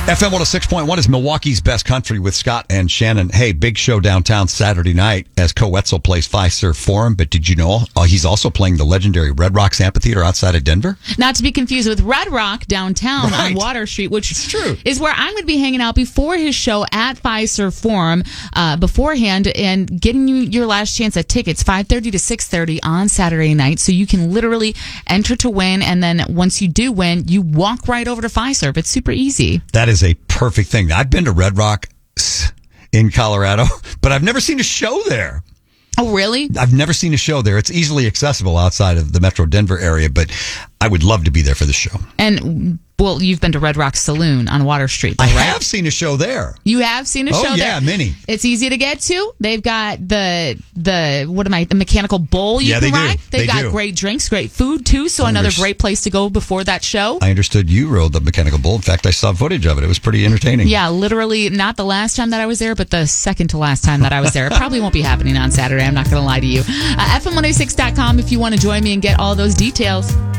FM 106.1 is Milwaukee's Best Country with Scott and Shannon. Hey, big show downtown Saturday night as Coetzel plays Fiserv Forum. But did you know he's also playing the legendary Red Rocks Amphitheater outside of Denver? Not to be confused with Red Rock downtown on Water Street, which is where I'm going to be hanging out before his show at Fiserv Forum beforehand and getting you your last chance at tickets, 5:30 to 6:30 on Saturday night. So you can literally enter to win. And then once you do win, you walk right over to Fiserv. It's super easy. That is a perfect thing. I've been to Red Rock in Colorado, but I've never seen a show there. Oh, really? I've never seen a show there. It's easily accessible outside of the Metro Denver area, but I would love to be there for the show. And, well, you've been to Red Rock Saloon on Water Street, though, I right? have seen a show there. You have seen a show there? Oh, yeah, many. It's easy to get to. They've got the mechanical bull you can ride. They've got great drinks, great food, too, so another great place to go before that show. I understood you rode the mechanical bull. In fact, I saw footage of it. It was pretty entertaining. Yeah, literally not the last time that I was there, but the second to last time that I was there. It probably won't be happening on Saturday. I'm not going to lie to you. FM106.com if you want to join me and get all those details.